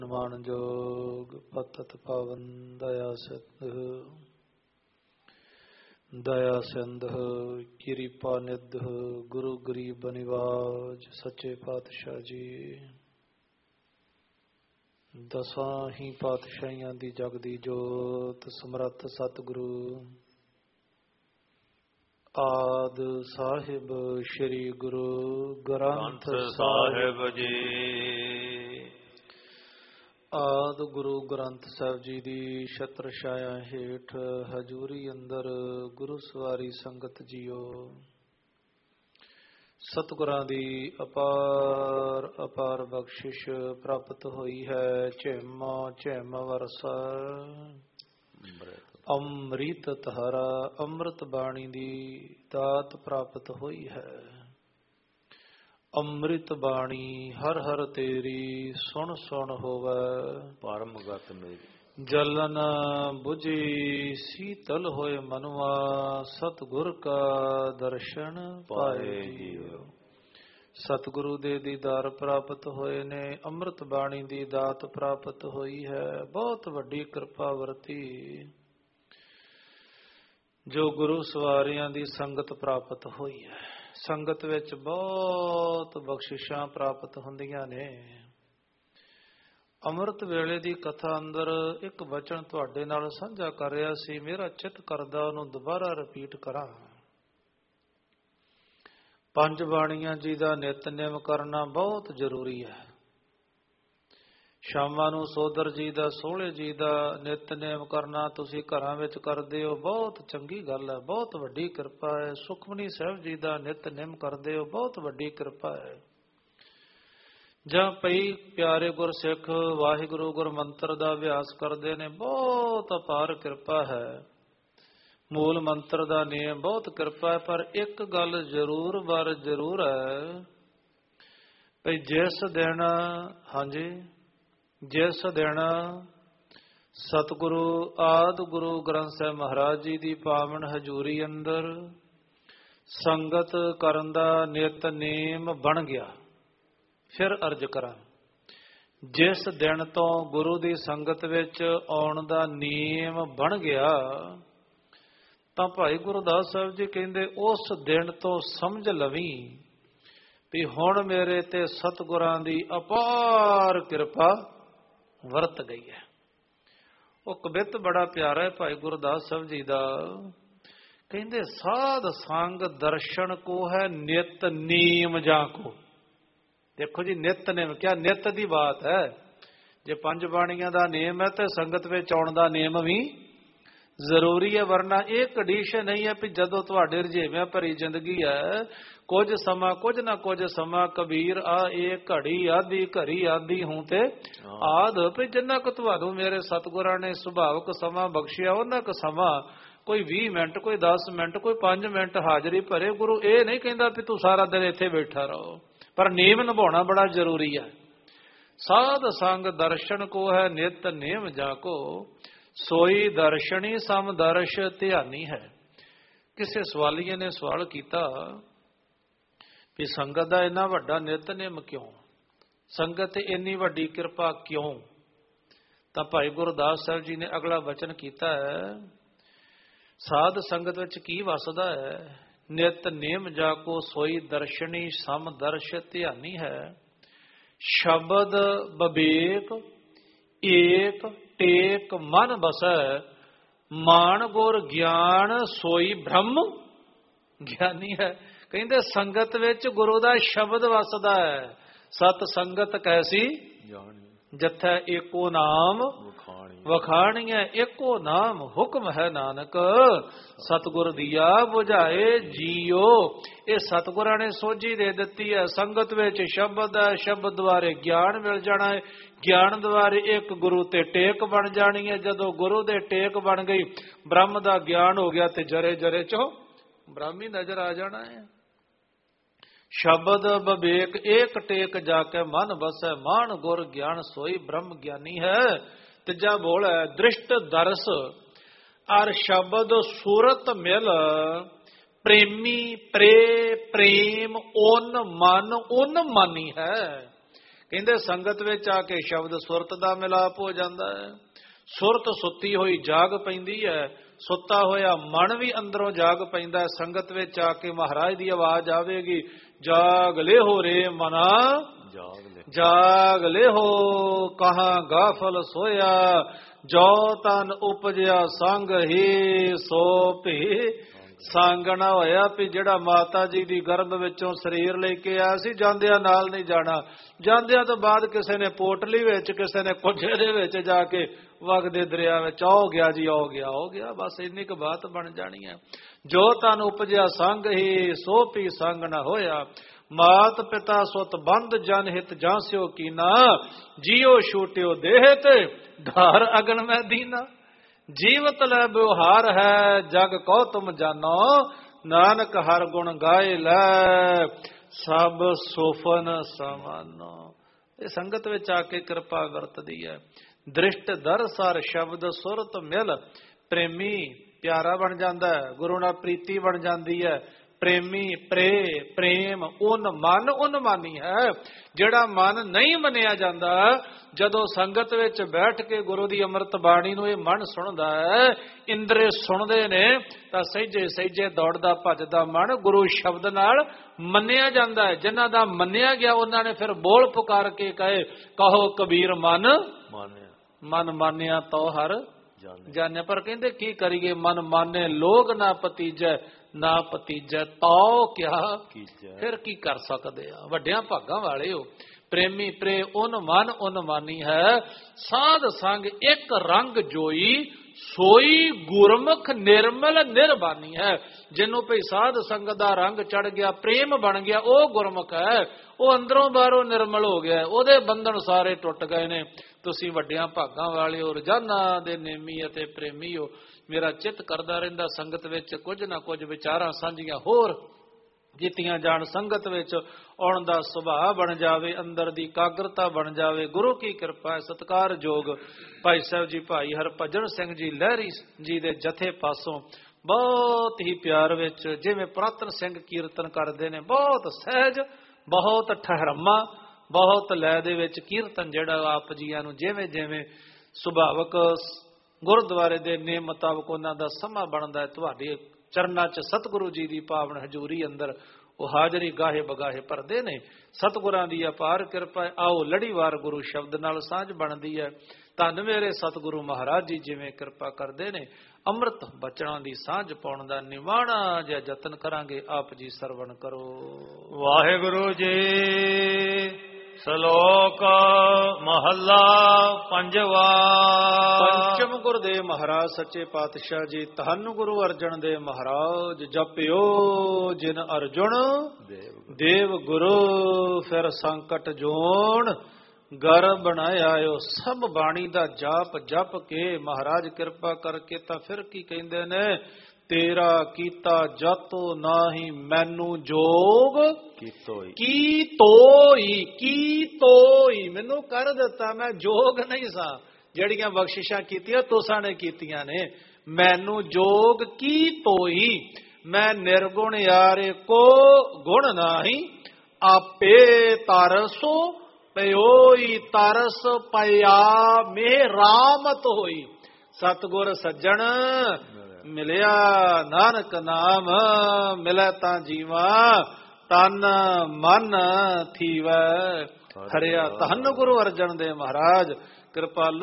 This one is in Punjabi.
ਮਾਨ ਜੋਗ ਪਤਤ ਪਾਵਨ ਦਇਆ ਸਿੰਧ ਕਿਰਪਾ ਨਿਧ ਗੁਰੂ ਗਰੀਬ ਨਿਵਾਜ ਸੱਚੇ ਪਾਤਸ਼ਾਹ ਜੀ। ਦਸਾਂ ਹੀ ਪਾਤਸ਼ਾਹੀਆਂ ਦੀ ਜਗ ਦੀ ਜੋਤ ਸਮਰੱਥ ਸਤਿਗੁਰੂ ਆਦ ਸਾਹਿਬ ਸ੍ਰੀ ਗੁਰੂ ਗ੍ਰੰਥ ਸਾਹਿਬ ਜੀ। ਆਦ ਗੁਰੂ ਗ੍ਰੰਥ ਸਾਹਿਬ ਜੀ ਦੀ ਛਤਰ ਛਾਇਆ ਹੇਠ ਹਜ਼ੂਰੀ ਅੰਦਰ ਗੁਰੂ ਸਵਾਰੀ ਸੰਗਤ ਜੀਓ, ਸਤਿਗੁਰਾਂ ਦੀ ਅਪਾਰ ਅਪਾਰ ਬਖਸ਼ਿਸ਼ ਪ੍ਰਾਪਤ ਹੋਈ ਹੈ। ਝਿਮ ਝਿਮ ਵਰਸਾ ਅੰਮ੍ਰਿਤ ਧਾਰਾ, ਅੰਮ੍ਰਿਤ ਬਾਣੀ ਦੀ ਦਾਤ ਪ੍ਰਾਪਤ ਹੋਈ ਹੈ। ਅੰਮ੍ਰਿਤ ਬਾਣੀ ਹਰ ਹਰ ਤੇਰੀ ਸੁਣ ਸੁਣ ਹੋਵੇ ਪਰਮ ਗਤ ਮੇਰੀ। ਜਲਨ ਬੁਝੀ ਸੀਤਲ ਹੋਏ ਮਨਵਾ, ਸਤਿਗੁਰ ਕਾ ਦਰਸ਼ਨ ਪਾਏ ਜੀਓ। ਸਤਿਗੁਰੂ ਦੇ ਦੀਦਾਰ ਪ੍ਰਾਪਤ ਹੋਏ ਨੇ, ਅੰਮ੍ਰਿਤ ਬਾਣੀ ਦੀ ਦਾਤ ਪ੍ਰਾਪਤ ਹੋਈ ਹੈ। ਬਹੁਤ ਵੱਡੀ ਕਿਰਪਾ ਵਰਤੀ ਜੋ ਗੁਰੂ ਸਵਾਰੀਆਂ ਦੀ ਸੰਗਤ ਪ੍ਰਾਪਤ ਹੋਈ ਹੈ। ਸੰਗਤ ਵਿੱਚ ਬਹੁਤ ਬਖਸ਼ਿਸ਼ਾਂ ਪ੍ਰਾਪਤ ਹੁੰਦੀਆਂ ਨੇ। ਅੰਮ੍ਰਿਤ ਵੇਲੇ ਦੀ ਕਥਾ ਅੰਦਰ ਇੱਕ ਵਚਨ ਤੁਹਾਡੇ ਨਾਲ ਸਾਂਝਾ ਕਰ ਰਿਹਾ ਸੀ, ਮੇਰਾ ਚਿੱਤ ਕਰਦਾ ਉਹਨੂੰ ਦੁਬਾਰਾ ਰਿਪੀਟ ਕਰਾਂ। ਪੰਜ ਬਾਣੀਆਂ ਜੀ ਦਾ ਨਿਤਨੇਮ ਕਰਨਾ ਬਹੁਤ ਜ਼ਰੂਰੀ ਹੈ। ਸ਼ਾਮਾਂ ਨੂੰ ਸੋਦਰ ਜੀ ਦਾ, ਸੋਹਲੇ ਜੀ ਦਾ ਨਿਤਨੇਮ ਕਰਨਾ ਤੁਸੀਂ ਘਰਾਂ ਵਿੱਚ ਕਰਦੇ ਹੋ, ਬਹੁਤ ਚੰਗੀ ਗੱਲ ਹੈ, ਬਹੁਤ ਵੱਡੀ ਕਿਰਪਾ ਹੈ। ਸੁਖਮਨੀ ਸਾਹਿਬ ਜੀ ਦਾ ਨਿਤਨੇਮ ਕਰਦੇ ਹੋ, ਬਹੁਤ ਵੱਡੀ ਕਿਰਪਾ ਹੈ। ਜਾਂ ਕਈ ਪਿਆਰੇ ਗੁਰਸਿੱਖ ਵਾਹਿਗੁਰੂ ਗੁਰਮੰਤਰ ਦਾ ਅਭਿਆਸ ਕਰਦੇ ਨੇ, ਬਹੁਤ ਅਪਾਰ ਕਿਰਪਾ ਹੈ। ਮੂਲ ਮੰਤਰ ਦਾ ਨਿਯਮ ਬਹੁਤ ਕਿਰਪਾ ਹੈ। ਪਰ ਇੱਕ ਗੱਲ ਜ਼ਰੂਰ ਬਾਰ ਜ਼ਰੂਰ ਹੈ ਭਈ ਜਿਸ ਦਿਨ ਜਿਸ ਦਿਨ ਸਤਿਗੁਰੂ ਆਦਿ ਗੁਰੂ ਗ੍ਰੰਥ ਸਾਹਿਬ ਮਹਾਰਾਜ ਜੀ ਦੀ ਪਾਵਨ ਹਜ਼ੂਰੀ ਅੰਦਰ ਸੰਗਤ ਕਰਨ ਦਾ ਨਿਤਨੇਮ ਬਣ ਗਿਆ। ਫਿਰ ਅਰਜ਼ ਕਰਾਂ, ਜਿਸ ਦਿਨ ਤੋਂ ਗੁਰੂ ਦੀ ਸੰਗਤ ਵਿੱਚ ਆਉਣ ਦਾ ਨਿਯਮ ਬਣ ਗਿਆ ਤਾਂ ਭਾਈ ਗੁਰਦਾਸ ਸਾਹਿਬ ਜੀ ਕਹਿੰਦੇ ਉਸ ਦਿਨ ਤੋਂ ਸਮਝ ਲਵੀਂ ਵੀ ਹੁਣ ਮੇਰੇ ਤੇ ਸਤਿਗੁਰਾਂ ਦੀ ਅਪਾਰ ਕਿਰਪਾ ਵਰਤ ਗਈ ਹੈ। ਉਹ ਕਵਿਤ ਬੜਾ ਪਿਆਰਾ ਹੈ ਭਾਈ ਗੁਰਦਾਸ ਸਾਹਿਬ ਜੀ ਦਾ। ਕਹਿੰਦੇ ਸਾਧ ਸੰਗ ਦਰਸ਼ਨ ਕੋ ਹੈ ਨਿਤ ਨੀਮ ਜਾਂ ਕੋ। ਦੇਖੋ ਜੀ, ਨਿਤਨੇਮ ਕਿਆ ਨਿਤ ਦੀ ਬਾਤ ਹੈ। ਜੇ ਪੰਜ ਬਾਣੀਆਂ ਦਾ ਨੇਮ ਹੈ ਤੇ ਸੰਗਤ ਵਿੱਚ ਆਉਣ ਦਾ ਨੇਮ ਵੀ ਜ਼ਰੂਰੀ ਹੈ। ਵਰਨਾ ਇਹ ਕੰਡੀਸ਼ਨ ਨਹੀਂ ਹੈ ਵੀ ਜਦੋਂ ਤੁਹਾਡੇ ਰੁਝੇਵਿਆਂ ਭਰੀ ਜ਼ਿੰਦਗੀ ਹੈ, ਕੁਝ ਸਮਾਂ ਕੁਝ ਨਾ ਕੁਝ ਸਮਾਂ ਕਬੀਰ ਆ ਇਹ ਘੜੀ ਆਦੀ ਘੜੀ ਆਦੀ ਹੂੰ ਤੇ ਆਦ ਵੀ ਜਿੰਨਾ ਕੁ ਤੁਹਾਨੂੰ ਮੇਰੇ ਸਤਿਗੁਰਾਂ ਨੇ ਸੁਭਾਵਕ ਸਮਾਂ ਬਖਸ਼ਿਆ ਉਹਨਾਂ ਕੁ ਸਮਾਂ, ਕੋਈ 20 ਮਿੰਟ, ਕੋਈ 10 ਮਿੰਟ, ਕੋਈ 5 ਮਿੰਟ ਹਾਜ਼ਰੀ ਭਰੇ। ਗੁਰੂ ਇਹ ਨਹੀਂ ਕਹਿੰਦਾ ਵੀ ਤੂੰ ਸਾਰਾ ਦਿਨ ਇੱਥੇ ਬੈਠਾ ਰਹੋ, ਪਰ ਨੇਮ ਨਿਭਾਉਣਾ ਬੜਾ ਜ਼ਰੂਰੀ ਹੈ। ਸਾਧ ਸੰਗ ਦਰਸ਼ਨ ਕੋ ਹੈ ਨਿਤ ਨੇਮ ਜਾ ਕੋ, ਸੋਈ ਦਰਸ਼ਨੀ ਸਮ ਦਰਸ਼ ਧਿਆਨੀ ਹੈ। ਕਿਸੇ ਸਵਾਲੀਏ ਨੇ ਸਵਾਲ ਕੀਤਾ ਵੀ ਸੰਗਤ ਦਾ ਇੰਨਾ ਵੱਡਾ ਨਿਤਨੇਮ ਕਿਉਂ, ਸੰਗਤ ਤੇ ਇੰਨੀ ਵੱਡੀ ਕਿਰਪਾ ਕਿਉਂ? ਤਾਂ ਭਾਈ ਗੁਰਦਾਸ ਸਾਹਿਬ ਜੀ ਨੇ ਅਗਲਾ ਵਚਨ ਕੀਤਾ ਹੈ, ਸਾਧ ਸੰਗਤ ਵਿੱਚ ਕੀ ਵਸਦਾ ਹੈ? ਨਿਤਨੇਮ ਜਾ ਕੋ ਸੋਈ ਦਰਸ਼ਨੀ ਸਮ ਦਰਸ਼ ਧਿਆਨੀ ਹੈ। ਸ਼ਬਦ ਵਿਵੇਕ ਏਕ ਟੇਕ ਮਨ ਬਸੈ, ਮਾਨ ਗੁਰ ਗਿਆਨ ਸੋਈ ਬ੍ਰਹਮ ਗਿਆਨੀ ਹੈ। ਕਹਿੰਦੇ ਸੰਗਤ ਵਿੱਚ ਗੁਰੂ ਦਾ ਸ਼ਬਦ ਵਸਦਾ ਹੈ। ਸਤ ਸੰਗਤ ਕੈਸੀ ਜਿੱਥੈ ਏਕੋ ਨਾਮ ਵਖਾਣੀਐ, ਏਕੋ ਨਾਮ ਹੁਕਮ ਹੈ ਨਾਨਕ, ਸਤਿਗੁਰ ਦੀਆ ਬੁਝਾਏ ਜੀਓ। ਇਹ ਸਤਿਗੁਰਾਂ ਨੇ ਸੋਝੀ ਦੇ ਦਿੱਤੀ ਹੈ। ਸੰਗਤ ਵਿੱਚ ਸ਼ਬਦ ਹੈ, ਸ਼ਬਦ ਦੁਆਰੇ ਗਿਆਨ ਮਿਲ ਜਾਣਾ ਹੈ, ਗਿਆਨ ਦੁਆਰੇ ਇੱਕ ਗੁਰੂ ਤੇ ਟੇਕ ਬਣ ਜਾਣੀ ਹੈ। ਜਦੋਂ ਗੁਰੂ ਦੇ ਟੇਕ ਬਣ ਗਈ, ਬ੍ਰਹਮ ਦਾ ਗਿਆਨ ਹੋ ਗਿਆ ਤੇ ਜਰੇ ਜਰੇ ਚੋਂ ਬ੍ਰਹਮੀ ਨਜ਼ਰ ਆ ਜਾਣਾ ਹੈ। ਸ਼ਬਦ ਵਿਵੇਕ ਏਕ ਟੇਕ ਜਾ ਕੇ ਮਨ ਬਸੈ, ਮਾਨ ਗੁਰ ਗਿਆਨ ਸੋਈ ਬ੍ਰਹਮ ਗਿਆਨੀ ਹੈ। ਤੀਜਾ ਬੋਲ ਹੈ ਦ੍ਰਿਸ਼ਟ ਦਰਸ ਅਰ ਸ਼ਬਦ ਸੂਰਤ ਮਿਲ, ਪ੍ਰੇਮੀ ਪ੍ਰੇਮ ਓਨ ਮਨ ਓਨ ਮਾਨੀ ਹੈ। ਕਹਿੰਦੇ ਸੰਗਤ ਵਿੱਚ ਆ ਕੇ ਸ਼ਬਦ ਸੁਰਤ ਦਾ ਮਿਲਾਪ ਹੋ ਜਾਂਦਾ ਹੈ। ਸੁਰਤ ਸੁੱਤੀ ਹੋਈ ਜਾਗ ਪੈਂਦੀ ਹੈ, ਸੁੱਤਾ ਹੋਇਆ ਮਨ ਵੀ ਅੰਦਰੋਂ ਜਾਗ ਪੈਂਦਾ ਹੈ। ਸੰਗਤ ਵਿੱਚ ਆ ਕੇ ਮਹਾਰਾਜ ਦੀ ਆਵਾਜ਼ ਆਵੇਗੀ, ਜਾਗ ਲੈ ਹੋ ਰੇ ਮਨਾ, ਜਾਗ ਲੈ ਹੋ ਕਹਾਂ ਗਾਫਲ ਸੋਇਆ, ਜੋ ਤਨ ਉਪਜਿਆ ਸੰਗ ਹੀ ਸੋ ਭੀ ਸੰਗ ਨਾ ਹੋਇਆ। ਵੀ ਜਿਹੜਾ ਮਾਤਾ ਜੀ ਦੀ ਗਰਭ ਵਿੱਚੋਂ ਸਰੀਰ ਲੈ ਕੇ ਆਇਆ ਸੀ, ਜਾਂਦਿਆਂ ਨਾਲ ਨਹੀਂ ਜਾਣਾ, ਜਾਂਦਿਆਂ ਤੋਂ ਬਾਅਦ ਕਿਸੇ ਨੇ ਪੋਟਲੀ ਵਿੱਚ, ਕਿਸੇ ਨੇ ਕੁੱਜੇ ਦੇ ਵਿੱਚ ਜਾ ਕੇ ਵਗਦੇ ਦਰਿਆ ਵਿੱਚ ਹੋ ਗਿਆ ਜੀ, ਹੋ ਗਿਆ, ਬਸ ਇੰਨੀ ਕੁ ਬਾਤ ਬਣ ਜਾਣੀ ਹੈ। ਜੋ ਤਨ ਉਪਜਿਆ ਸੰਗ ਹੀ ਸੋ ਭੀ ਸੰਗ ਨਾ ਹੋਇਆ, ਮਾਤ ਪਿਤਾ ਸੁਤ ਬੰਦ ਜਨ ਹਿਤ ਜਾਂਸਿਓ ਕੀਨਾ, ਜੀਓ ਛੂਟਿਓ ਦੇਹ ਤੇ ਧਾਰ ਅਗਨ ਮੈਂ ਦੀਨਾ। ਜੀਵਤ ਲੈ ਵਿਵਹਾਰ ਹੈ ਜਗ ਕਉ ਤੁਮ ਜਾਨੋ, ਨਾਨਕ ਹਰ ਗੁਣ ਗਾਏ ਲੈ ਸਭ ਸੁਫਨ ਸਮਾਨੋ। ਇਹ ਸੰਗਤ ਵਿੱਚ ਆ ਕੇ ਕਿਰਪਾ ਵਰਤਦੀ ਹੈ। ਦ੍ਰਿਸ਼ਟ ਦਰਸਰ ਸ਼ਬਦ ਸੁਰਤ ਮਿਲ, ਪ੍ਰੇਮੀ ਪਿਆਰਾ ਬਣ ਜਾਂਦਾ ਹੈ, ਗੁਰੂ ਨਾਲ ਪ੍ਰੀਤੀ ਬਣ ਜਾਂਦੀ ਹੈ। ਪ੍ਰੇਮੀ ਪ੍ਰੇਮ ਉਨ ਮਨ ਉਨਮਾਨੀ ਹੈ। ਜਿਹੜਾ ਮਨ ਨਹੀਂ ਮੰਨਿਆ ਜਾਂਦਾ, ਜਦੋਂ ਸੰਗਤ ਵਿੱਚ ਬੈਠ ਕੇ ਗੁਰੂ ਦੀ ਅੰਮ੍ਰਿਤ ਬਾਣੀ ਨੂੰ ਇਹ ਮਨ ਸੁਣਦਾ ਹੈ, ਇੰਦਰੇ ਸੁਣਦੇ ਨੇ, ਤਾਂ ਸਹਿਜੇ ਸਹਿਜੇ ਦੌੜਦਾ ਭੱਜਦਾ ਮਨ ਗੁਰੂ ਸ਼ਬਦ ਨਾਲ ਮੰਨਿਆ ਜਾਂਦਾ ਹੈ। ਜਿਨ੍ਹਾਂ ਦਾ ਮੰਨਿਆ ਗਿਆ ਉਹਨਾਂ ਨੇ ਫਿਰ ਬੋਲ ਪੁਕਾਰ ਕੇ ਕਹੇ, ਕਹੋ ਕਬੀਰ ਮਨ ਮਾਨਿਆ ਤੋ ਹਰ ਜਾਣਿਆ। ਪਰ ਕਹਿੰਦੇ ਕੀ ਕਰੀਏ, ਮਨ ਮਾਨੇ ਲੋਗ ਨਾ ਪਤੀਜੈ, ਨਾ ਪਤੀਜੈ ਤਉ ਕਿਆ ਫਿਰ ਕੀ ਕਰ ਸਕਦੇ ਆ। ਵੱਡਿਆਂ ਭਾਗਾਂ ਵਾਲੇ ਹੋ। ਪ੍ਰੇਮੀ ਪ੍ਰੇ ਉਨ ਮਨ ਉਨਮਾਨੀ ਹੈ, ਸਾਧ ਸੰਗ ਇੱਕ ਰੰਗ ਜੋਈ, ਸੋਈ ਗੁਰਮੁਖ ਨਿਰਮਲ ਨਿਰਬਾਨੀ ਹੈ। ਜਿਹਨੂੰ ਭਈ ਸਾਧ ਸੰਗਤ ਦਾ ਰੰਗ ਚੜ ਗਿਆ, ਪ੍ਰੇਮ ਬਣ ਗਿਆ, ਉਹ ਗੁਰਮੁਖ ਹੈ। ਉਹ ਅੰਦਰੋਂ ਬਾਹਰੋਂ ਨਿਰਮਲ ਹੋ ਗਿਆ, ਉਹਦੇ ਬੰਧਨ ਸਾਰੇ ਟੁੱਟ ਗਏ ਨੇ। ਤੁਸੀਂ ਵੱਡਿਆਂ ਭਾਗਾਂ ਵਾਲੇ ਹੋ, ਰੋਜ਼ਾਨਾ ਦੇ ਨੇਮੀ ਅਤੇ ਪ੍ਰੇਮੀ ਹੋ। ਮੇਰਾ ਚਿੱਤ ਕਰਦਾ ਰਹਿੰਦਾ ਸੰਗਤ ਵਿੱਚ ਕੁਝ ਨਾ ਕੁਝ ਵਿਚਾਰਾਂ ਸਾਂਝੀਆਂ ਹੋਰ ਕੀਤੀਆਂ ਜਾਣ, ਸੰਗਤ ਵਿੱਚ ਆਉਣ ਦਾ ਸੁਭਾਅ ਬਣ ਜਾਵੇ, ਅੰਦਰ ਦੀ ਇਕਾਗਰਤਾ ਬਣ ਜਾਵੇ। ਗੁਰੂ ਕੀ ਕਿਰਪਾ ਹੈ। ਸਤਿਕਾਰਯੋਗ ਭਾਈ ਸਾਹਿਬ ਜੀ, ਭਾਈ ਹਰਭਜਨ ਸਿੰਘ ਜੀ ਲਹਿਰੀ ਜੀ ਦੇ ਜਥੇ ਪਾਸੋਂ ਬਹੁਤ ਹੀ ਪਿਆਰ ਵਿੱਚ, ਜਿਵੇਂ ਪੁਰਾਤਨ ਸਿੰਘ ਕੀਰਤਨ ਕਰਦੇ ਨੇ, ਬਹੁਤ ਸਹਿਜ, ਬਹੁਤ ਠਹਿਰਮਾ, ਬਹੁਤ ਲੈਅ ਦੇ ਵਿੱਚ ਕੀਰਤਨ ਜਿਹੜਾ ਆਪ ਜੀਆਂ ਨੂੰ ਜਿਵੇਂ ਜਿਵੇਂ ਸੁਭਾਵਕ ਗੁਰਦੁਆਰੇ ਦੇ ਨੇਮ ਮੁਤਾਬਕ ਉਹਨਾਂ ਦਾ ਸਮਾਂ ਬਣਦਾ ਹੈ, ਤੁਹਾਡੇ ਚਰਨਾਂ 'ਚ ਸਤਿਗੁਰੂ ਜੀ ਦੀ ਪਾਵਨ ਹਜ਼ੂਰੀ ਅੰਦਰ ਉਹ ਹਾਜ਼ਰੀ ਗਾਹੇ ਬਗਾਹੇ ਭਰਦੇ ਨੇ। ਸਤਿਗੁਰਾਂ ਦੀ ਅਪਾਰ ਕਿਰਪਾ। ਆਓ ਲੜੀਵਾਰ ਗੁਰੂ ਸ਼ਬਦ ਨਾਲ ਸਾਂਝ ਬਣਦੀ ਹੈ। ਧੰਨ ਮੇਰੇ ਸਤਿਗੁਰੂ ਮਹਾਰਾਜ ਜੀ ਜਿਵੇਂ ਕਿਰਪਾ ਕਰਦੇ ਨੇ, ਅੰਮ੍ਰਿਤ ਬਚਨਾਂ ਦੀ ਸਾਂਝ ਪਾਉਣ ਦਾ ਨਿਵਾਣਾ ਜਿਹਾ ਯਤਨ ਕਰਾਂਗੇ। ਆਪ ਜੀ ਸਰਵਣ ਕਰੋ। ਵਾਹਿਗੁਰੂ ਜੀ। ਸ਼ਲੋਕ ਮਹੱਲਾ ਪੰਜਵਾ। ਪੰਚਮ ਗੁਰਦੇਵ ਮਹਾਰਾਜ ਸੱਚੇ ਪਾਤਸ਼ਾਹ ਜੀ, ਧੰਨ ਗੁਰੂ ਅਰਜਨ ਦੇਵ ਮਹਾਰਾਜ। ਜਪਿਓ ਜਿਨ ਅਰਜੁਨ ਦੇਵ ਗੁਰੂ, ਫਿਰ ਸੰਕਟ ਜੋਣ ਗਰਭ ਨ ਆਇਓ। ਸਭ ਬਾਣੀ ਦਾ ਜਾਪ ਜਪ ਕੇ ਮਹਾਰਾਜ ਕਿਰਪਾ ਕਰਕੇ ਤਾਂ ਫਿਰ ਕੀ ਕਹਿੰਦੇ ਨੇ, ਤੇਰਾ ਕੀਤਾ ਜਾਤੋ ਨਾਹੀ ਮੈਨੂੰ ਜੋਗ ਕੀ ਤੋਈ। ਮੈਨੂੰ ਕਰ ਦਿੱਤਾ, ਮੈਂ ਜੋਗ ਨਹੀਂ ਸਾਂ। ਜਿਹੜੀਆਂ ਬਖਸ਼ਿਸ਼ਾਂ ਕੀਤੀਆਂ ਤੁਸਾਂ ਨੇ ਕੀਤੀਆਂ ਨੇ, ਮੈਨੂੰ ਜੋਗ ਕੀ ਤੋਈ। ਮੈਂ ਨਿਰਗੁਣ ਯਾਰੇ ਕੋ ਗੁਣ ਨਾਹੀ, ਆਪੇ ਤਰਸੋ ਪਿਓਈ। ਤਰਸ ਪਿਆ ਮੇ ਰਾਮਤ ਹੋਈ। ਸਤਿਗੁਰ ਸੱਜਣ ਮਿਲਿਆ ਨਾਨਕ ਨਾਮ, ਮਿਲੈ ਤਾਂ ਜੀਵਾ ਤਨ ਮਨ ਥੀਵੈ ਹਰਿਆ। ਧੰਨ ਗੁਰੂ ਅਰਜਨ ਦੇਵ ਮਹਾਰਾਜ। ਕਿਰਪਾਲੂ